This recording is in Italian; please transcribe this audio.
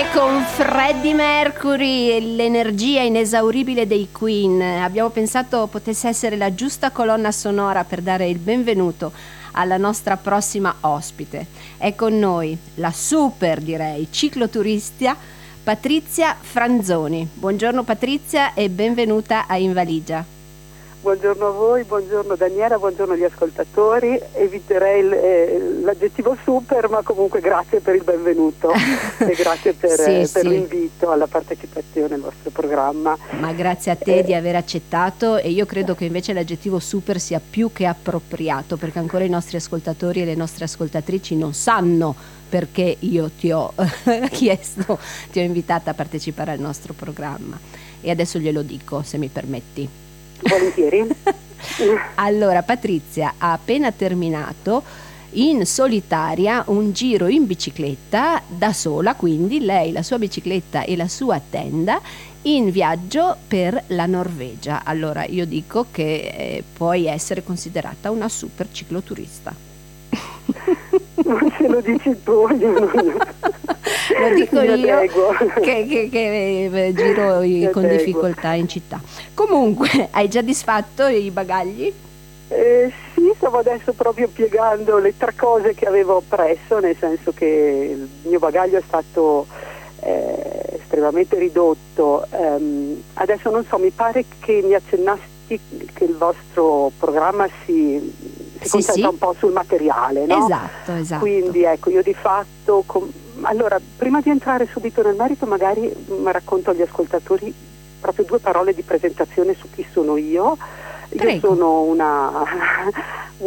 Con Freddie Mercury e l'energia inesauribile dei Queen abbiamo pensato potesse essere la giusta colonna sonora per dare il benvenuto alla nostra prossima ospite. È con noi la super, direi, cicloturista Patrizia Franzoni. Buongiorno Patrizia e benvenuta a In Valigia. Buongiorno a voi, buongiorno Daniela, buongiorno agli ascoltatori. Eviterei l'aggettivo super, ma comunque grazie per il benvenuto e grazie per l'invito alla partecipazione al vostro programma. Ma grazie a te di aver accettato, e io credo che invece l'aggettivo super sia più che appropriato, perché ancora i nostri ascoltatori e le nostre ascoltatrici non sanno perché io ti ho chiesto, ti ho invitata a partecipare al nostro programma, e adesso glielo dico, se mi permetti. Volentieri. Allora, Patrizia ha appena terminato in solitaria un giro in bicicletta da sola, quindi lei, la sua bicicletta e la sua tenda, in viaggio per la Norvegia. Allora io dico che puoi essere considerata una super cicloturista. Non se lo dici tu, io non... Lo dico io che giro con difficoltà in città. Comunque, hai già disfatto i bagagli? Sì, stavo adesso proprio piegando le 3 cose che avevo presso, nel senso che il mio bagaglio è stato estremamente ridotto. Adesso non so, mi pare che mi accennasti che il vostro programma si concentra un po' sul materiale, no? Esatto. Quindi ecco, io di fatto... Allora, prima di entrare subito nel merito, magari racconto agli ascoltatori proprio 2 parole di presentazione su chi sono io. Prego. Io sono una